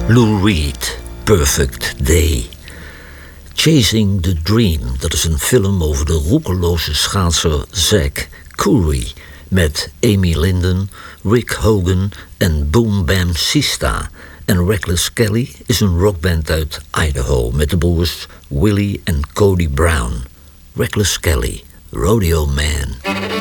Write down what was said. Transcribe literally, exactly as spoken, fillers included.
Lou Reed, Perfect Day. Chasing the Dream, dat is een film over de roekeloze schaatser Zack Coury met Amy Linden, Rick Hogan en Boom Bam Sista. En Reckless Kelly is een rockband uit Idaho met de broers Willie en Cody Brown. Reckless Kelly, Rodeo Man.